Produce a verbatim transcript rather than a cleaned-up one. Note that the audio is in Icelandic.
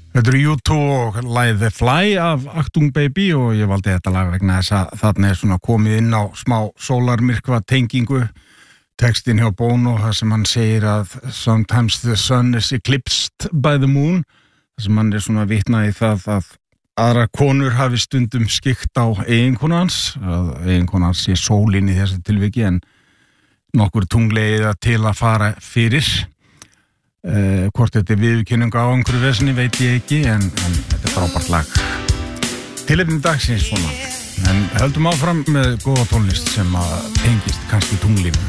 Þetta eru U two og lagið The Fly af Achtung Baby og ég valdi þetta lag vegna þess að þarna er svona komið inn á smá sólarmyrkva tengingu textin hjá Bono þar sem hann segir að sometimes the sun is eclipsed by the moon þar sem hann er svona vitnað í það að aðra konur hafi stundum skikt á eiginkonu hans að eiginkonu hans sé sólin í þessu tilviki en nokkur tungleiða til að fara fyrir uh, hvort þetta er viðurkenning á einhverju veseni veit ég ekki en, en þetta er frábært lag tilefni dagsins svona en höldum áfram með góða tónlist sem að tengist kannski tunglinu